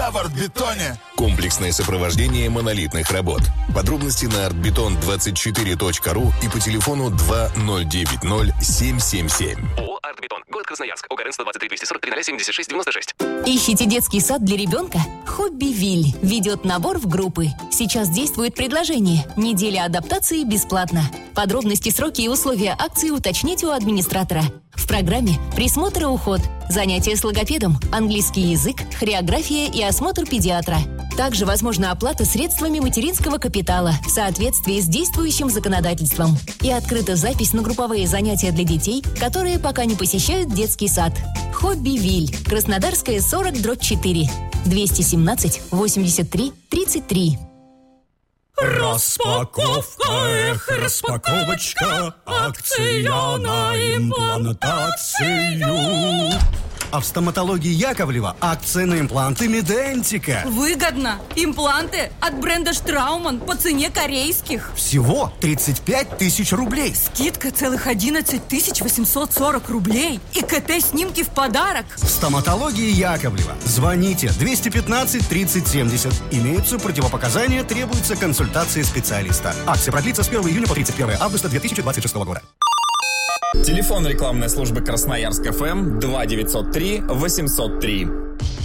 в Артбетоне. Комплексное сопровождение монолитных работ. Подробности на artbeton24.ru и по телефону 2090-777. ООО «Артбетон». Город Красноярск. ОГРН 123-243-76-96. Ищите детский сад для ребенка? Хобби-Виль ведет набор в группы. Сейчас действует предложение. Неделя адаптации бесплатно. Подробности, сроки и условия акции уточните у администратора. В программе присмотр и уход, занятия с логопедом, английский язык, хореография и осмотр педиатра. Также возможна оплата средствами материнского капитала в соответствии с действующим законодательством. И открыта запись на групповые занятия для детей, которые пока не посещают детский сад. Хобби-Виль. Краснодарская 40/4. 217-83-33. Распаковка, распаковочка, акция на имплантацию. А в стоматологии Яковлева акция на импланты Медентика. Выгодно! Импланты от бренда Штрауман по цене корейских. Всего 35 тысяч рублей. Скидка целых 11 840 рублей. И КТ-снимки в подарок. В стоматологии Яковлева. Звоните 215-30-70. Имеются противопоказания, требуется консультация специалиста. Акция продлится с 1 июня по 31 августа 2026 года. Телефон рекламной службы Красноярск ФМ 2903 803.